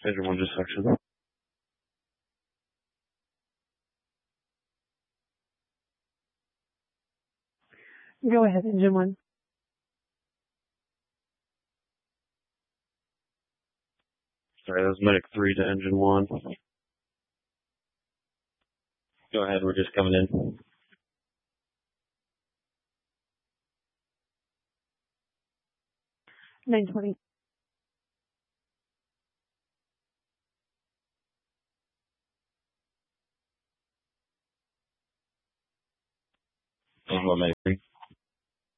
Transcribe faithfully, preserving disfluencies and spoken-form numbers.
Engine one just section. Go ahead, engine one. Sorry, that was medic three to engine one. Go ahead, we're just coming in. nine twenty. Engine one, medic three.